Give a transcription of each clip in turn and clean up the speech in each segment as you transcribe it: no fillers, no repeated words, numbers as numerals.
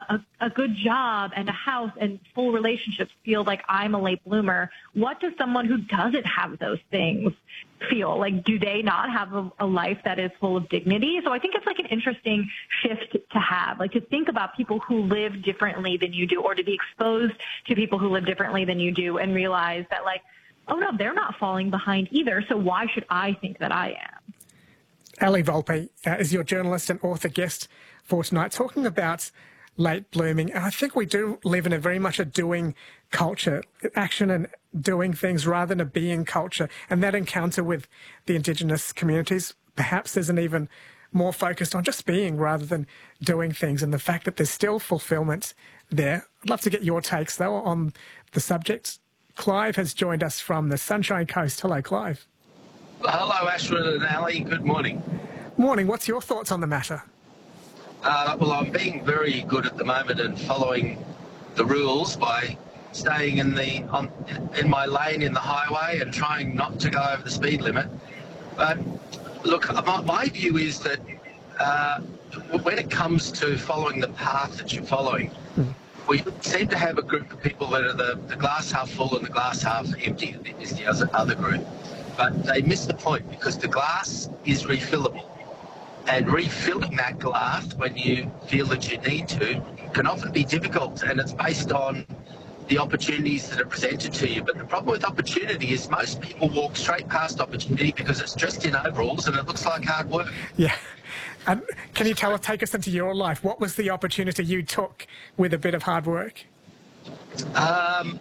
a good job and a house and full relationships feel like I'm a late bloomer, what does someone who doesn't have those things feel? Like, do they not have a life that is full of dignity? So I think it's like an interesting shift to have, like to think about people who live differently than you do, or to be exposed to people who live differently than you do and realize that, like, oh no, they're not falling behind either. So why should I think that I am? Ali Volpe is your journalist and author guest for tonight, talking about late blooming. And I think we do live in a very much a doing culture, action and doing things rather than a being culture. And that encounter with the Indigenous communities perhaps isn't even more focused on just being rather than doing things, and the fact that there's still fulfillment there. I'd love to get your takes, though, on the subject. Clive has joined us from the Sunshine Coast. Hello, Clive. Hello, Ashwin and Ali. Good morning. Morning. What's your thoughts on the matter? Well, I'm being very good at the moment and following the rules by staying in my lane in the highway and trying not to go over the speed limit. But look, my view is that when it comes to following the path that you're following, we seem to have a group of people that are the glass half full and the glass half empty is the other group. But they miss the point, because the glass is refillable. And refilling that glass when you feel that you need to can often be difficult, and it's based on the opportunities that are presented to you. But the problem with opportunity is most people walk straight past opportunity because it's dressed in overalls and it looks like hard work. Yeah. And can you take us into your life? What was the opportunity you took with a bit of hard work? I'm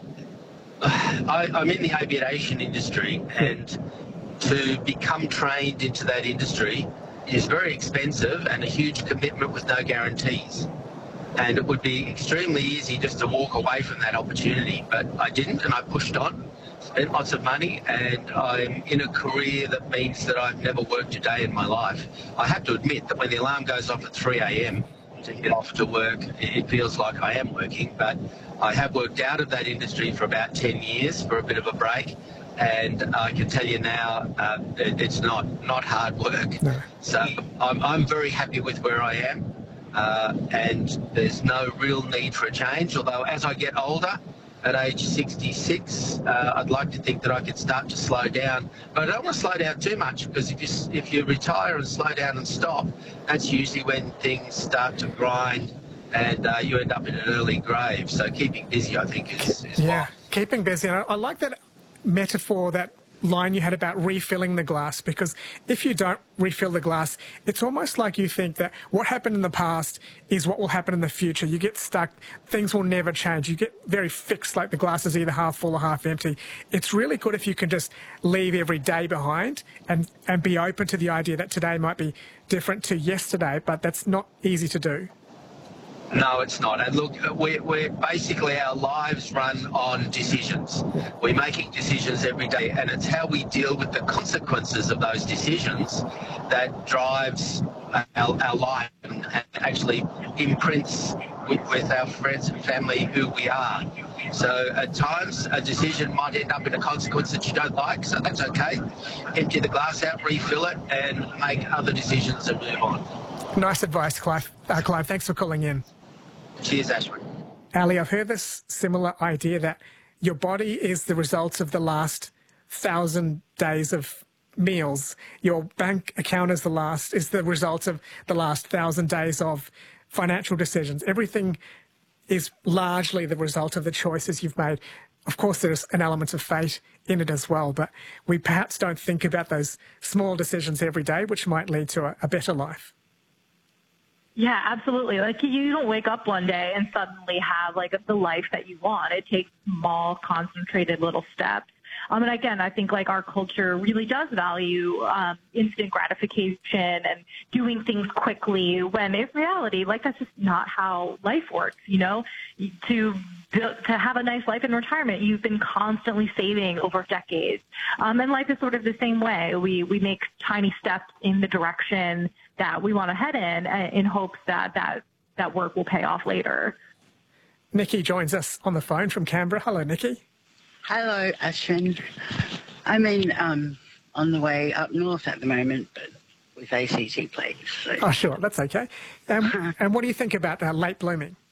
in the aviation industry, and to become trained into that industry is very expensive and a huge commitment with no guarantees. And it would be extremely easy just to walk away from that opportunity, but I didn't, and I pushed on, spent lots of money, and I'm in a career that means that I've never worked a day in my life. I have to admit that when the alarm goes off at 3 a.m. to get off to work, it feels like I am working, but I have worked out of that industry for about 10 years for a bit of a break, and I can tell you now it's not hard work. No. So I'm very happy with where I am, and there's no real need for a change, although as I get older, at age 66, I'd like to think that I could start to slow down. But I don't want to slow down too much, because if you retire and slow down and stop, that's usually when things start to grind and you end up in an early grave. So keeping busy, I think, is yeah, keeping busy. And I like that metaphor, that line you had about refilling the glass, because if you don't refill the glass, it's almost like you think that what happened in the past is what will happen in the future. You get stuck, things will never change. You get very fixed, like the glass is either half full or half empty. It's really good if you can just leave every day behind and be open to the idea that today might be different to yesterday, but that's not easy to do. No, it's not. And look, we're basically, our lives run on decisions. We're making decisions every day, and it's how we deal with the consequences of those decisions that drives our life and actually imprints with our friends and family who we are. So at times a decision might end up in a consequence that you don't like, so that's okay. Empty the glass out, refill it, and make other decisions and move on. Nice advice, Clive. Clive, thanks for calling in. Cheers, Ashwin. Ali, I've heard this similar idea that your body is the result of the last 1,000 days of meals. Your bank account is the result of the last 1,000 days of financial decisions. Everything is largely the result of the choices you've made. Of course, there's an element of fate in it as well, but we perhaps don't think about those small decisions every day, which might lead to a better life. Yeah, absolutely. Like, you don't wake up one day and suddenly have like the life that you want. It takes small, concentrated little steps. And again, I think like our culture really does value instant gratification and doing things quickly, when in reality, like, that's just not how life works. You know, to have a nice life in retirement, you've been constantly saving over decades. And life is sort of the same way. We make tiny steps in the direction that we want to head in hopes that work will pay off later. Nikki joins us on the phone from Canberra. Hello, Nikki. Hello, Ashwin. I'm on the way up north at the moment, but with ACT plates. So. Oh, sure, that's okay. And what do you think about late blooming?